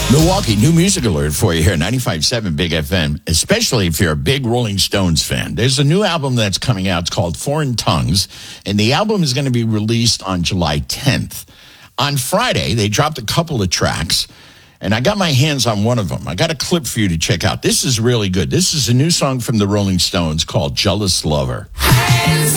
Milwaukee, new music alert for you here, 95.7 Big FM, especially if you're a big Rolling Stones fan. There's a new album that's coming out. It's called Foreign Tongues, and the album is going to be released on July 10th. On Friday, they dropped a couple of tracks, and I got my hands on one of them. I got a clip for you to check out. This is really good. This is a new song from the Rolling Stones called Jealous Lover.